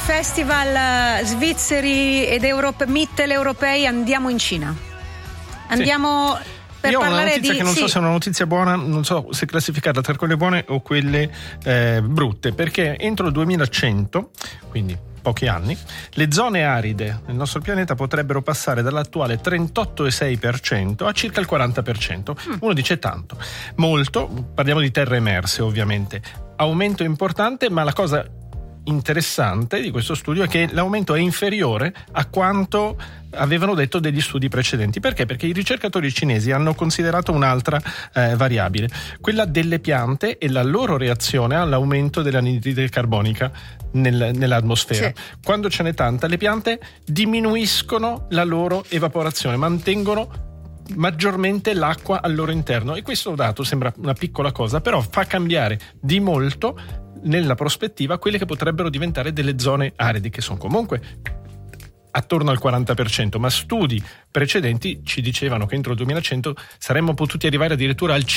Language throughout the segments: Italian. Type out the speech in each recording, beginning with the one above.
festival svizzeri ed mitteleuropei andiamo in Cina. Andiamo per Io ho una parlare notizia che non so se è una notizia buona, non so se classificata tra quelle buone o quelle brutte, perché entro il 2100, quindi pochi anni, le zone aride nel nostro pianeta potrebbero passare dall'attuale 38,6% a circa il 40%. Uno dice tanto, molto, parliamo di terre emerse ovviamente, aumento importante, ma la cosa interessante di questo studio è che l'aumento è inferiore a quanto avevano detto degli studi precedenti. Perché? Perché i ricercatori cinesi hanno considerato un'altra variabile, quella delle piante e la loro reazione all'aumento dell'anidride carbonica nell'atmosfera. Sì. Quando ce n'è tanta, le piante diminuiscono la loro evaporazione, mantengono maggiormente l'acqua al loro interno, e questo dato sembra una piccola cosa, però fa cambiare di molto nella prospettiva quelle che potrebbero diventare delle zone aride, che sono comunque attorno al 40%, ma studi precedenti ci dicevano che entro il 2100 saremmo potuti arrivare addirittura al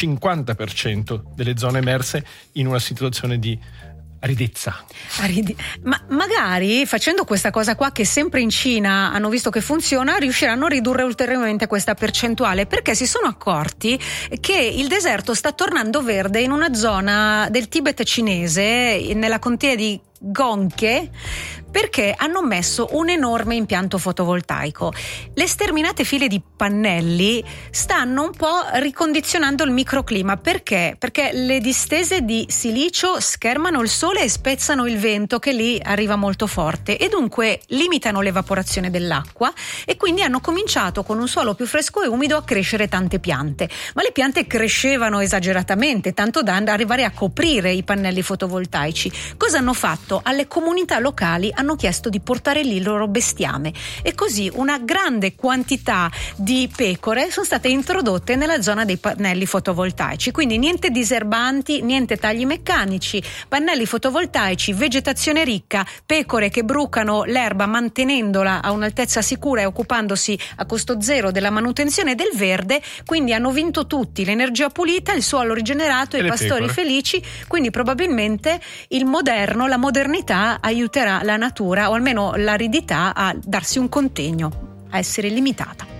50% delle zone emerse in una situazione di aridezza. Ma magari facendo questa cosa qua, che sempre in Cina hanno visto che funziona, riusciranno a ridurre ulteriormente questa percentuale, perché si sono accorti che il deserto sta tornando verde in una zona del Tibet cinese, nella contea di Gonghe, perché hanno messo un enorme impianto fotovoltaico. Le sterminate file di pannelli stanno un po' ricondizionando il microclima. Perché? Perché le distese di silicio schermano il sole e spezzano il vento, che lì arriva molto forte, e dunque limitano l'evaporazione dell'acqua, e quindi hanno cominciato, con un suolo più fresco e umido, a crescere tante piante. Ma le piante crescevano esageratamente, tanto da arrivare a coprire i pannelli fotovoltaici. Cosa hanno fatto? Alle comunità locali hanno chiesto di portare lì il loro bestiame, e così una grande quantità di pecore sono state introdotte nella zona dei pannelli fotovoltaici. Quindi niente diserbanti, niente tagli meccanici, pannelli fotovoltaici, vegetazione ricca, pecore che brucano l'erba mantenendola a un'altezza sicura e occupandosi a costo zero della manutenzione del verde. Quindi hanno vinto tutti: l'energia pulita, il suolo rigenerato e i pastori felici. Quindi probabilmente il moderno, la modernità aiuterà la natura, o almeno l'aridità, a darsi un contegno, a essere limitata.